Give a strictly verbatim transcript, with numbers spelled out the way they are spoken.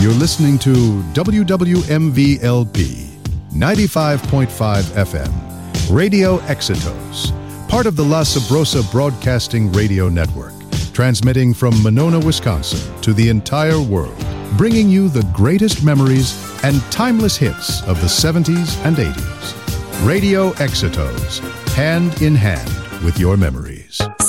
You're listening to W W M V L P ninety-five point five F M, Radio Exitos, part of the La Sabrosa Broadcasting Radio Network, transmitting from Monona, Wisconsin to the entire world, bringing you the greatest memories and timeless hits of the seventies and eighties. Radio Exitos, hand in hand with your memories.